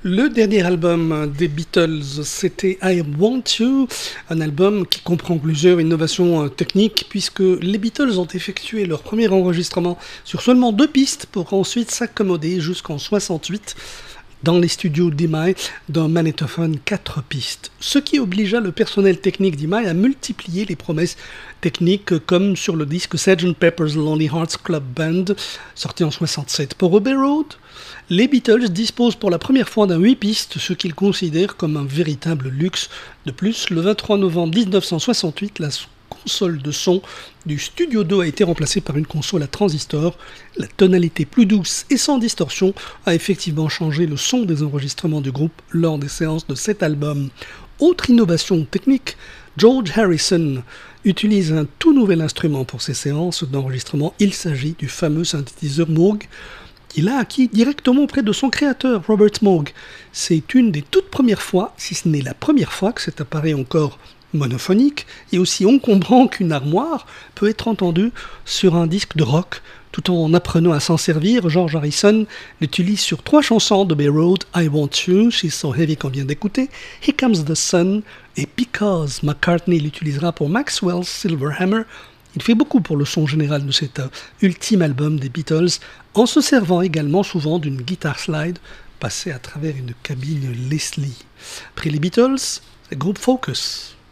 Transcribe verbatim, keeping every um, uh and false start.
Le dernier album des Beatles, c'était I Want You, un album qui comprend plusieurs innovations techniques puisque les Beatles ont effectué leur premier enregistrement sur seulement deux pistes pour ensuite s'accommoder jusqu'en soixante-huit dans les studios d'E M I d'un magnétophone quatre pistes, ce qui obligea le personnel technique d'E M I à multiplier les promesses techniques comme sur le disque sergeant Pepper's Lonely Hearts Club Band, sorti en soixante-sept. Pour Abbey Road, les Beatles disposent pour la première fois d'un huit pistes, ce qu'ils considèrent comme un véritable luxe. De plus, le vingt-trois novembre dix-neuf cent soixante-huit, la console de son du Studio deux a été remplacée par une console à transistor. La tonalité plus douce et sans distorsion a effectivement changé le son des enregistrements du groupe lors des séances de cet album. Autre innovation technique, George Harrison utilise un tout nouvel instrument pour ses séances d'enregistrement. Il s'agit du fameux synthétiseur Moog, qu'il a acquis directement auprès de son créateur, Robert Moog. C'est une des toutes premières fois, si ce n'est la première fois, que cet appareil encore monophonique et aussi encombrant qu'une armoire peut être entendu sur un disque de rock. Tout en apprenant à s'en servir, George Harrison l'utilise sur trois chansons de Abbey Road, I Want You, She's So Heavy qu'on vient d'écouter, Here Comes the Sun et Because. McCartney l'utilisera pour Maxwell's Silver Hammer. Il fait beaucoup pour le son général de cet euh, ultime album des Beatles, en se servant également souvent d'une guitare slide passée à travers une cabine Leslie. Après les Beatles, le groupe Focus.